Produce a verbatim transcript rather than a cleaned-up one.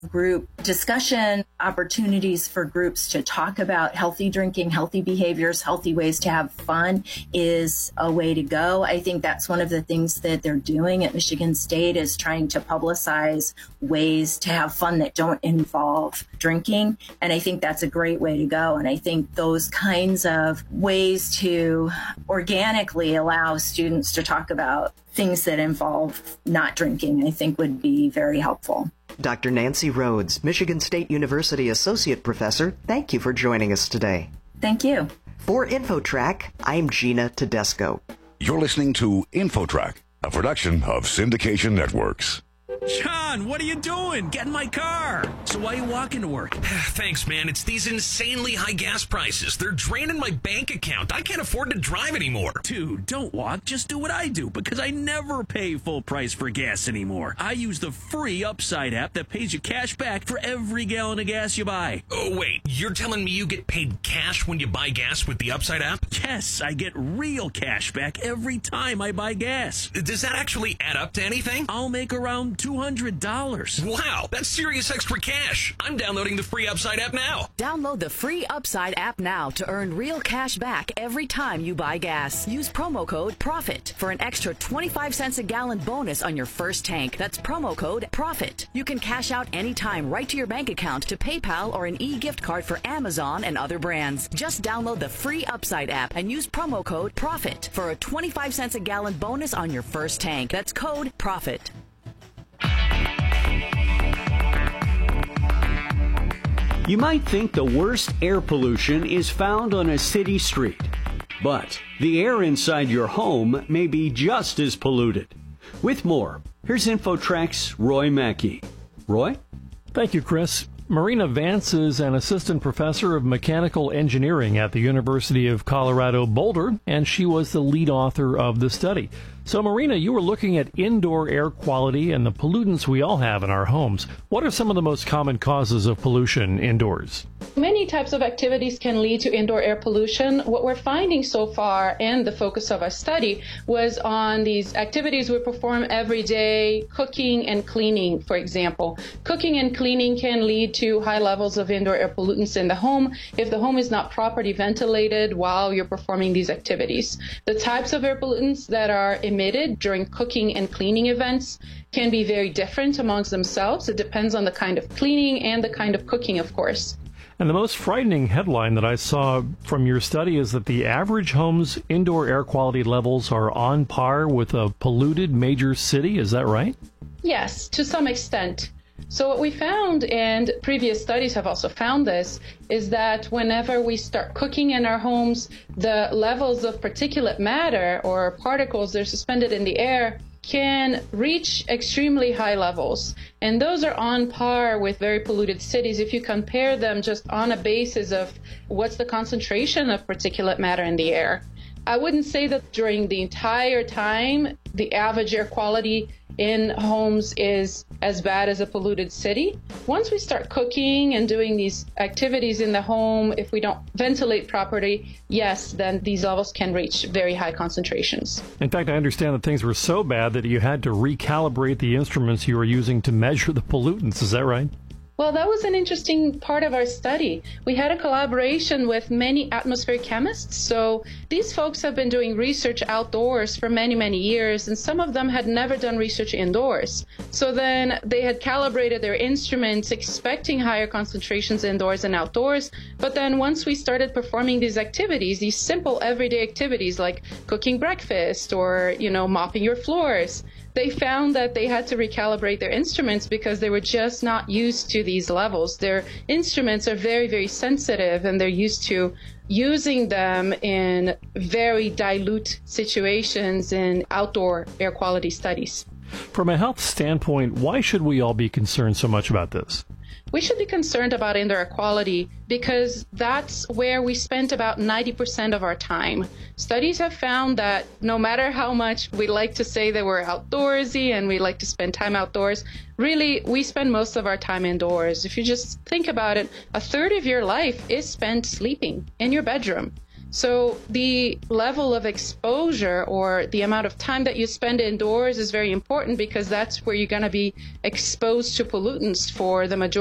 group discussion, opportunities for groups to talk about healthy drinking, healthy behaviors, healthy ways to have fun is a way to go. I think that's one of the things that they're doing at Michigan State is trying to publicize ways to have fun that don't involve drinking. And I think that's a great way to go. And I think those kinds of ways to organically allow students to talk about things that involve not drinking, I think would be very helpful. Doctor Nancy Rhodes, Michigan State University Associate Professor, thank you for joining us today. Thank you. For InfoTrack, I'm Gina Tedesco. You're listening to InfoTrack, a production of Syndication Networks. John, what are you doing? Get in my car. So why are you walking to work? Thanks, man. It's these insanely high gas prices. They're draining my bank account. I can't afford to drive anymore. Dude, don't walk. Just do what I do, because I never pay full price for gas anymore. I use the free Upside app that pays you cash back for every gallon of gas you buy. Oh, wait. You're telling me you get paid cash when you buy gas with the Upside app? Yes, I get real cash back every time I buy gas. Does that actually add up to anything? I'll make around two hundred dollars. Wow, that's serious extra cash. I'm downloading the free Upside app now. Download the free Upside app now to earn real cash back every time you buy gas. Use promo code PROFIT for an extra twenty-five cents a gallon bonus on your first tank. That's promo code PROFIT. You can cash out anytime right to your bank account, to PayPal, or an e-gift card for Amazon and other brands. Just download the free Upside app and use promo code PROFIT for a twenty-five cents a gallon bonus on your first tank. That's code PROFIT. You might think the worst air pollution is found on a city street, but the air inside your home may be just as polluted. With more, here's InfoTrack's Roy Mackey. Roy? Thank you, Chris. Marina Vance is an assistant professor of mechanical engineering at the University of Colorado Boulder, and she was the lead author of the study. So, Marina, you were looking at indoor air quality and the pollutants we all have in our homes. What are some of the most common causes of pollution indoors? Many types of activities can lead to indoor air pollution. What we're finding so far, and the focus of our study, was on these activities we perform every day, cooking and cleaning, for example. Cooking and cleaning can lead to high levels of indoor air pollutants in the home if the home is not properly ventilated while you're performing these activities. The types of air pollutants that are emitted during cooking and cleaning events can be very different amongst themselves. It depends on the kind of cleaning and the kind of cooking, of course. And the most frightening headline that I saw from your study is that the average home's indoor air quality levels are on par with a polluted major city. Is that right? Yes, to some extent. So what we found, and previous studies have also found this, is that whenever we start cooking in our homes, the levels of particulate matter or particles that are suspended in the air can reach extremely high levels. And those are on par with very polluted cities if you compare them just on a basis of what's the concentration of particulate matter in the air. I wouldn't say that during the entire time the average air quality in homes is as bad as a polluted city. Once we start cooking and doing these activities in the home, if we don't ventilate properly, yes, then these levels can reach very high concentrations. In fact, I understand that things were so bad that you had to recalibrate the instruments you were using to measure the pollutants. Is that right? Well, that was an interesting part of our study. We had a collaboration with many atmospheric chemists. So these folks have been doing research outdoors for many, many years, and some of them had never done research indoors. So then they had calibrated their instruments expecting higher concentrations indoors and outdoors. But then once we started performing these activities, these simple everyday activities like cooking breakfast or, you know, mopping your floors, they found that they had to recalibrate their instruments because they were just not used to these levels. Their instruments are very, very sensitive, and they're used to using them in very dilute situations in outdoor air quality studies. From a health standpoint, why should we all be concerned so much about this? We should be concerned about indoor air quality because that's where we spend about ninety percent of our time. Studies have found that no matter how much we like to say that we're outdoorsy and we like to spend time outdoors, really we spend most of our time indoors. If you just think about it, a third of your life is spent sleeping in your bedroom. So the level of exposure or the amount of time that you spend indoors is very important because that's where you're going to be exposed to pollutants for the majority